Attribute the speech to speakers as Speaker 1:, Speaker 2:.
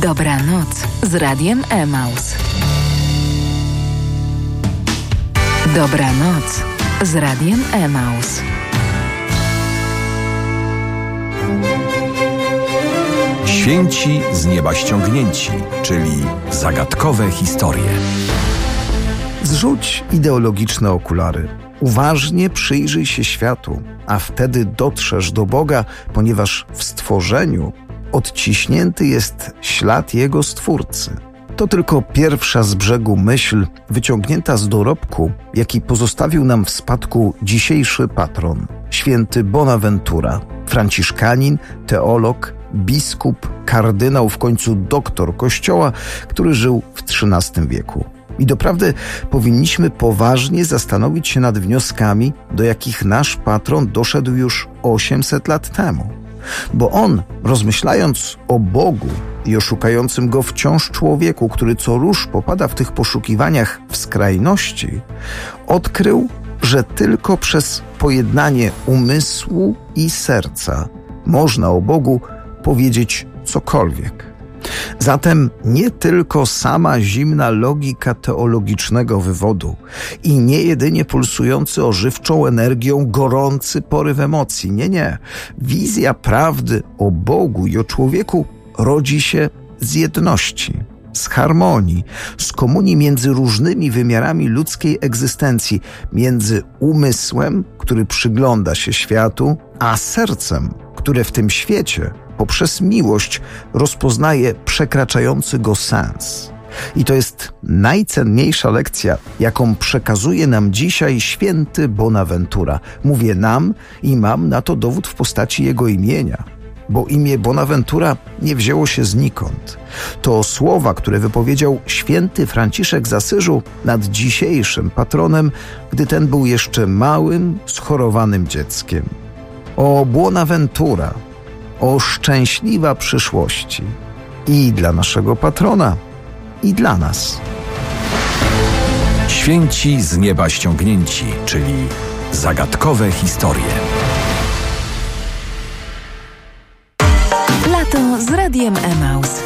Speaker 1: Dobranoc z Radiem Emaus. Dobranoc z Radiem Emaus.
Speaker 2: Święci z nieba ściągnięci, czyli zagadkowe historie.
Speaker 3: Zrzuć ideologiczne okulary. Uważnie przyjrzyj się światu, a wtedy dotrzesz do Boga, ponieważ w stworzeniu odciśnięty jest ślad Jego Stwórcy. To tylko pierwsza z brzegu myśl wyciągnięta z dorobku, jaki pozostawił nam w spadku dzisiejszy patron, święty Bonaventura, franciszkanin, teolog, biskup, kardynał, w końcu doktor Kościoła, który żył w XIII wieku. I doprawdy powinniśmy poważnie zastanowić się nad wnioskami, do jakich nasz patron doszedł już 800 lat temu. Bo on, rozmyślając o Bogu i o szukającym Go wciąż człowieku, który co rusz popada w tych poszukiwaniach w skrajności, odkrył, że tylko przez pojednanie umysłu i serca można o Bogu powiedzieć cokolwiek. Zatem nie tylko sama zimna logika teologicznego wywodu i nie jedynie pulsujący ożywczą energią gorący poryw emocji. Nie. Wizja prawdy o Bogu i o człowieku rodzi się z jedności, z harmonii, z komunii między różnymi wymiarami ludzkiej egzystencji, między umysłem, który przygląda się światu, a sercem, które w tym świecie poprzez miłość rozpoznaje przekraczający go sens. I to jest najcenniejsza lekcja, jaką przekazuje nam dzisiaj święty Bonaventura. Mówię nam i mam na to dowód w postaci jego imienia, bo imię Bonaventura nie wzięło się znikąd. To słowa, które wypowiedział święty Franciszek z Asyżu nad dzisiejszym patronem, gdy ten był jeszcze małym, schorowanym dzieckiem. O Bonaventura, o szczęśliwa przyszłości i dla naszego patrona, i dla nas.
Speaker 2: Święci z nieba ściągnięci, czyli zagadkowe historie.
Speaker 1: Lato z Radiem Emaus.